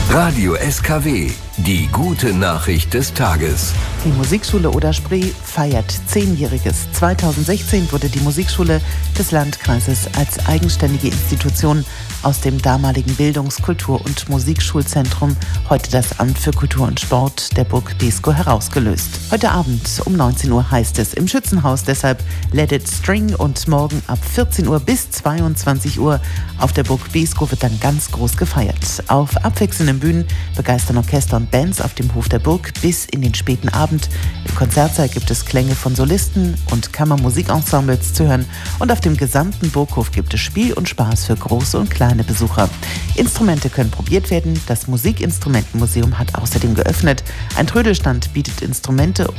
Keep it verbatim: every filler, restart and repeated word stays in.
Radio S K W, die gute Nachricht des Tages. Die Musikschule Oder-Spree feiert Zehnjähriges. zweitausendsechzehn wurde die Musikschule des Landkreises als eigenständige Institution aus dem damaligen Bildungs-, Kultur- und Musikschulzentrum, heute das Amt für Kultur und Sport der Burg Beeskow, herausgelöst. Heute Abend um neunzehn Uhr heißt es im Schützenhaus deshalb Let It String und morgen ab vierzehn Uhr bis zweiundzwanzig Uhr auf der Burg Beeskow wird dann ganz groß gefeiert. Auf abwechselnden Bühnen begeistern Orchester und Bands auf dem Hof der Burg bis in den späten Abend. Im Konzertsaal gibt es Klänge von Solisten und Kammermusikensembles zu hören und auf dem gesamten Burghof gibt es Spiel und Spaß für große und kleine Besucher. Instrumente können probiert werden. Das Musikinstrumentenmuseum hat außerdem geöffnet. Ein Trödelstand bietet Instrumente